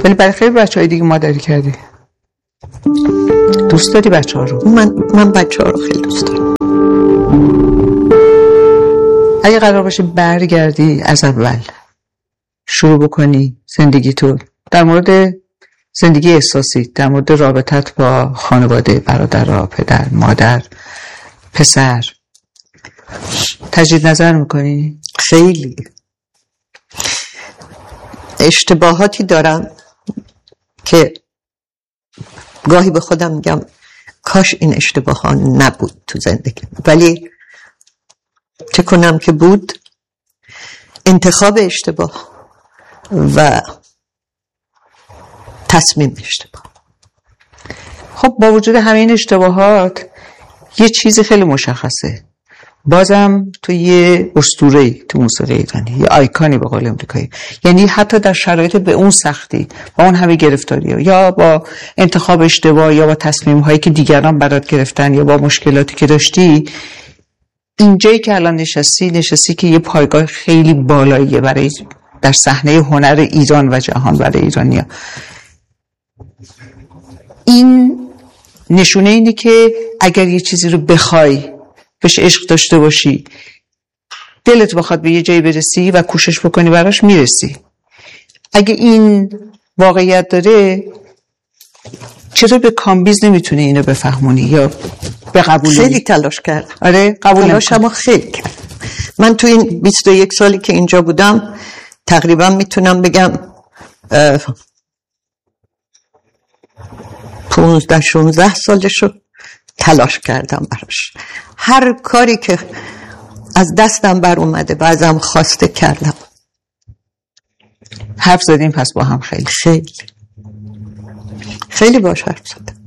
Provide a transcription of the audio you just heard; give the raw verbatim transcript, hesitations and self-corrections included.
ولی برای خیلی بچه‌های دیگه مادری کردی. دوست داری بچه‌ها رو؟ من من بچه‌ها رو خیلی دوست دارم. اگه قرار باشه برگردی از اول شروع بکنی زندگی تو، در مورد زندگی احساسی، در مورد رابطت با خانواده، برادرها، پدر، مادر، پسر، تجدید نظر میکنی؟ خیلی اشتباهاتی دارم که گاهی به خودم میگم کاش این اشتباه ها نبود تو زندگی، ولی چه کنم که بود. انتخاب اشتباه و تصمیم اشتباه. خب با وجود همه این اشتباهات یه چیزی خیلی مشخصه، بازم تو یه اسطوره‌ای تو موسیقی ایرانی، یه آیکانی به قول امریکایی. یعنی حتی در شرایط به اون سختی، با اون همه گرفتاری‌ها، یا با انتخاب اشتباه، یا با تصمیم‌هایی که دیگران برات گرفتن، یا با مشکلاتی که داشتی، اینجایی که الان نشستی نشستی که یه پایگاه خیلی بالاییه برای در صحنه هنر ایران و جهان برای ایرانی‌ها. این نشونه اینه که اگر یه چیزی رو بخوای، بهش عشق داشته باشی، دلت بخواد به یه جایی برسی و کوشش بکنی براش، میرسی. اگه این واقعیت داره، چطور به کامبیز نمیتونه اینو بفهمونی یا بقبولی؟ خیلی تلاش کرد. آره قبول تلاشمو خیلی کرد. من تو این بیست و یک سالی که اینجا بودم تقریبا میتونم بگم پونزده شونزده سالشو تلاش کردم براش. هر کاری که از دستم بر اومده بعضم خواسته کردم. حرف زدیم پس با هم خیلی خیلی خیلی باش حرف زدم.